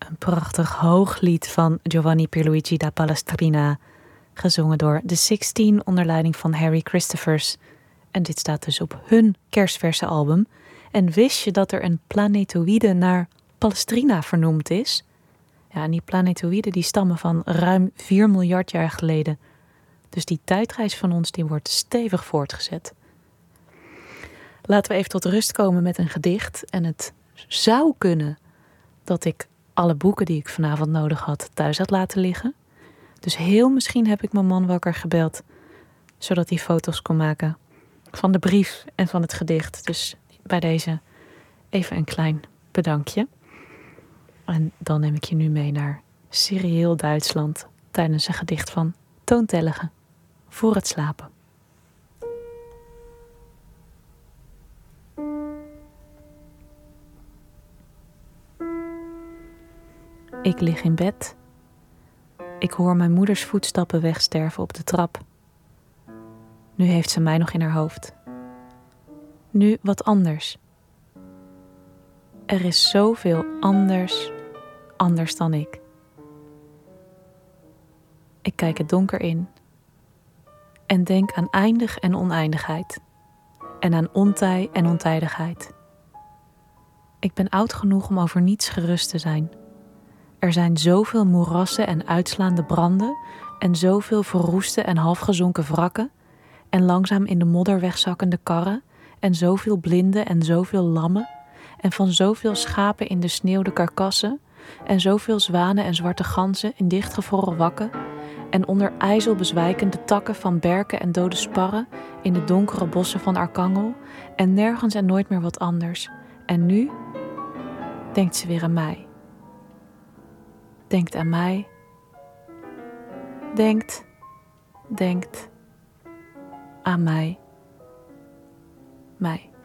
Een prachtig hooglied van Giovanni Pierluigi da Palestrina, gezongen door The Sixteen onder leiding van Harry Christophers. En dit staat dus op hun kerstverse album. En wist je dat er een planetoïde naar Palestrina vernoemd is? Ja, en die planetoïden die stammen van ruim 4 miljard jaar geleden. Dus die tijdreis van ons die wordt stevig voortgezet. Laten we even tot rust komen met een gedicht. En het zou kunnen dat ik alle boeken die ik vanavond nodig had thuis had laten liggen. Dus heel misschien heb ik mijn man wakker gebeld, zodat hij foto's kon maken van de brief en van het gedicht. Dus bij deze even een klein bedankje. En dan neem ik je nu mee naar Serieel Duitsland tijdens een gedicht van Toon Tellegen voor het slapen. Ik lig in bed. Ik hoor mijn moeders voetstappen wegsterven op de trap. Nu heeft ze mij nog in haar hoofd. Nu wat anders. Er is zoveel anders dan ik. Ik kijk het donker in en denk aan eindig en oneindigheid en aan ontij en ontijdigheid. Ik ben oud genoeg om over niets gerust te zijn. Er zijn zoveel moerassen en uitslaande branden en zoveel verroeste en halfgezonken wrakken en langzaam in de modder wegzakkende karren en zoveel blinden en zoveel lammen en van zoveel schapen in de sneeuw de karkassen en zoveel zwanen en zwarte ganzen in dichtgevroren wakken en onder ijzel bezwijkende takken van berken en dode sparren in de donkere bossen van Arkangel en nergens en nooit meer wat anders. En nu denkt ze weer aan mij. Denkt aan mij. Denkt aan mij. Mij.